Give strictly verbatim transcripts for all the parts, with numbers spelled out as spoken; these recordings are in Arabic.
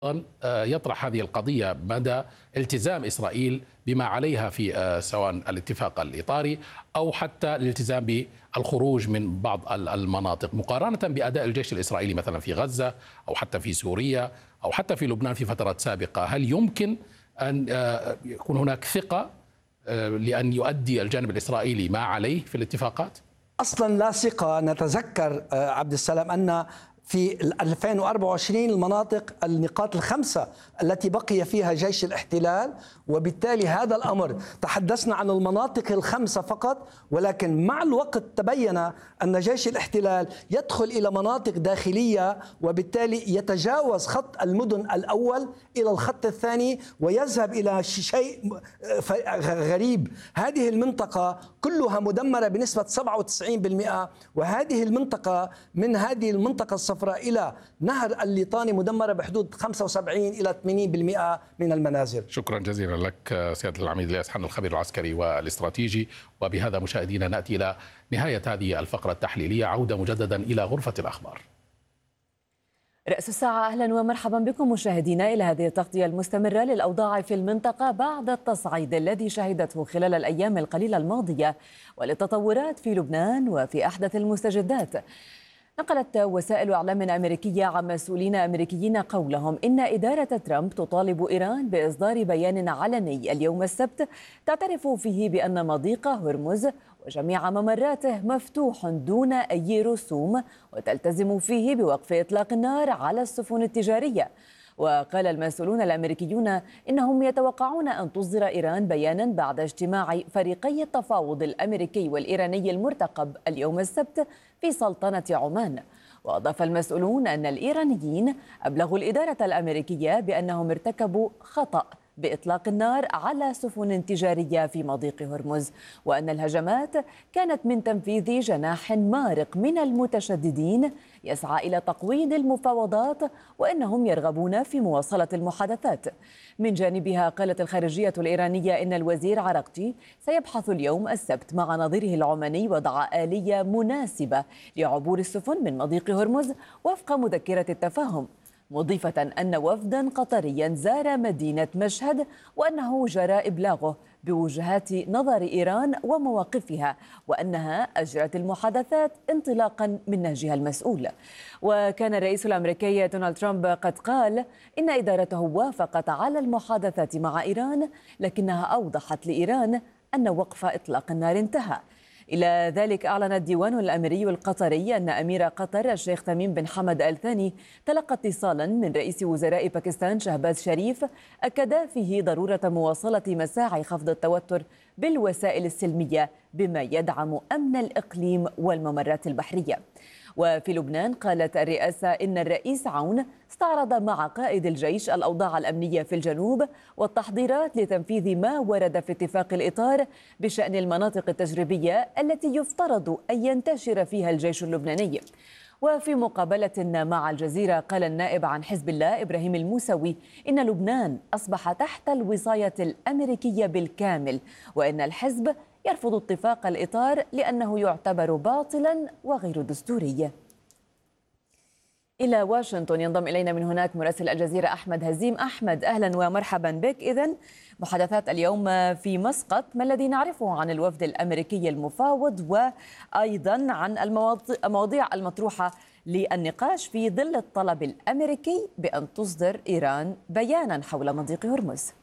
يطرح هذه القضية مدى التزام إسرائيل بما عليها في سواء الاتفاق الإطاري أو حتى الالتزام بالخروج من بعض المناطق مقارنة بأداء الجيش الإسرائيلي مثلا في غزة أو حتى في سوريا أو حتى في لبنان في فترات سابقة. هل يمكن أن يكون هناك ثقة لأن يؤدي الجانب الإسرائيلي ما عليه في الاتفاقات؟ أصلا لا ثقة. نتذكر عبد السلام أن في ألفين وأربعة وعشرين المناطق النقاط الخمسة التي بقي فيها جيش الاحتلال، وبالتالي هذا الأمر تحدثنا عن المناطق الخمسة فقط، ولكن مع الوقت تبين أن جيش الاحتلال يدخل إلى مناطق داخلية وبالتالي يتجاوز خط المدن الأول إلى الخط الثاني ويذهب إلى شيء غريب. هذه المنطقة كلها مدمرة بنسبة سبعة وتسعين بالمئة، وهذه المنطقة من هذه المنطقة الصفراء إلى نهر الليطاني مدمرة بحدود خمسة وسبعين إلى ثمانين بالمئة من المنازل. شكرا جزيلا لك سيادة العميد الياس حن، الخبير العسكري والاستراتيجي. وبهذا مشاهدينا نأتي إلى نهاية هذه الفقرة التحليلية. عودة مجددا إلى غرفة الأخبار. رأس الساعة، أهلا ومرحبا بكم مشاهدينا إلى هذه التغطية المستمرة للأوضاع في المنطقة بعد التصعيد الذي شهدته خلال الأيام القليلة الماضية وللتطورات في لبنان وفي أحدث المستجدات. نقلت وسائل إعلام أمريكية عن مسؤولين أمريكيين قولهم إن إدارة ترامب تطالب إيران بإصدار بيان علني اليوم السبت تعترف فيه بأن مضيق هرمز وجميع ممراته مفتوح دون أي رسوم، وتلتزم فيه بوقف إطلاق النار على السفن التجارية. وقال المسؤولون الأمريكيون إنهم يتوقعون أن تصدر إيران بيانا بعد اجتماع فريقي التفاوض الأمريكي والإيراني المرتقب اليوم السبت في سلطنة عمان. وأضاف المسؤولون أن الإيرانيين أبلغوا الإدارة الأمريكية بأنهم ارتكبوا خطأ بإطلاق النار على سفن تجارية في مضيق هرمز، وأن الهجمات كانت من تنفيذ جناح مارق من المتشددين يسعى إلى تقويض المفاوضات، وأنهم يرغبون في مواصلة المحادثات. من جانبها قالت الخارجية الإيرانية إن الوزير عراقجي سيبحث اليوم السبت مع نظيره العماني وضع آلية مناسبة لعبور السفن من مضيق هرمز وفق مذكرة التفاهم، مضيفة أن وفدا قطريا زار مدينة مشهد وأنه جرى إبلاغه بوجهات نظر إيران ومواقفها، وأنها أجرت المحادثات انطلاقا من نهجها المسؤول. وكان الرئيس الأمريكي دونالد ترامب قد قال إن إدارته وافقت على المحادثات مع إيران، لكنها أوضحت لإيران أن وقف إطلاق النار انتهى. إلى ذلك أعلن الديوان الأميري القطري أن أمير قطر الشيخ تميم بن حمد آل ثاني تلقى اتصالا من رئيس وزراء باكستان شهباز شريف أكد فيه ضرورة مواصلة مساعي خفض التوتر بالوسائل السلمية بما يدعم أمن الإقليم والممرات البحرية. وفي لبنان قالت الرئاسة إن الرئيس عون استعرض مع قائد الجيش الأوضاع الأمنية في الجنوب والتحضيرات لتنفيذ ما ورد في اتفاق الإطار بشأن المناطق التجريبية التي يفترض أن ينتشر فيها الجيش اللبناني. وفي مقابلة مع الجزيرة قال النائب عن حزب الله إبراهيم الموسوي إن لبنان أصبح تحت الوصاية الأمريكية بالكامل، وإن الحزب يرفض اتفاق الإطار لأنه يعتبر باطلا وغير دستوري. إلى واشنطن ينضم إلينا من هناك مراسل الجزيرة أحمد هزيم. أحمد، أهلا ومرحبا بك. إذن محادثات اليوم في مسقط، ما الذي نعرفه عن الوفد الأمريكي المفاوض وأيضا عن المواضيع المطروحة للنقاش في ظل الطلب الأمريكي بأن تصدر إيران بيانا حول مضيق هرمز؟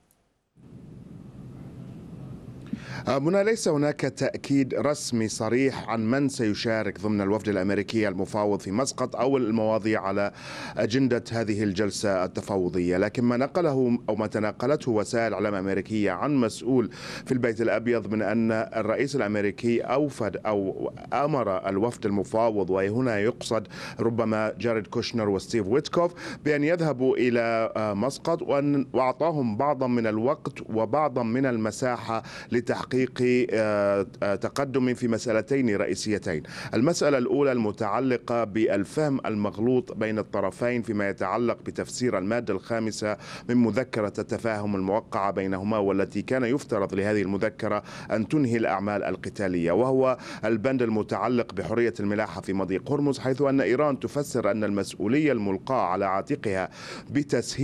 منى، ليس هناك تأكيد رسمي صريح عن من سيشارك ضمن الوفد الأمريكي المفاوض في مسقط أو المواضيع على أجندة هذه الجلسة التفاوضية، لكن ما نقله أو ما تناقلته وسائل إعلام أمريكية عن مسؤول في البيت الأبيض من أن الرئيس الأمريكي أوفد أو أمر الوفد المفاوض، وهنا يقصد ربما جاريد كوشنر وستيف ويتكوف، بأن يذهبوا إلى مسقط وأعطاهم بعضا من الوقت وبعضا من المساحة لتحقيق تقدم في مسألتين رئيسيتين. المسألة الأولى المتعلقة بالفهم المغلوط بين الطرفين فيما يتعلق بتفسير المادة الخامسة من مذكرة التفاهم الموقعة بينهما، والتي كان يفترض لهذه المذكرة أن تنهي الأعمال القتالية، وهو البند المتعلق بحرية الملاحة في مضيق هرمز، حيث أن إيران تفسر أن المسؤولية الملقاة على عاتقها بتسهيل